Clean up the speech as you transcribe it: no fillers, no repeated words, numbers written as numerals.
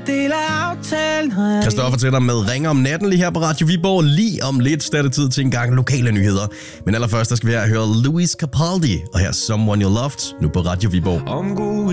del af aftalen. Christoffer til dig med Ringer om natten lige her på Radio Viborg. Lige om lidt er det tid til en gang lokale nyheder. Men allerførst der skal vi høre Louis Capaldi, og her Someone You Loved, nu på Radio Viborg. Om god